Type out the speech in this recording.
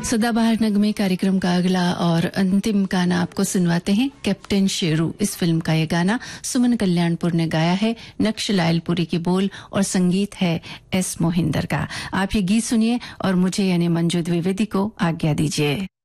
सदाबहार नगमे कार्यक्रम का अगला और अंतिम गाना आपको सुनवाते हैं। कैप्टन शेरू इस फिल्म का ये गाना सुमन कल्याणपुर ने गाया है। नक्श लायलपुरी की बोल और संगीत है एस मोहिंदर का। आप ये गीत सुनिए और मुझे यानी मंजू द्विवेदी को आज्ञा दीजिए।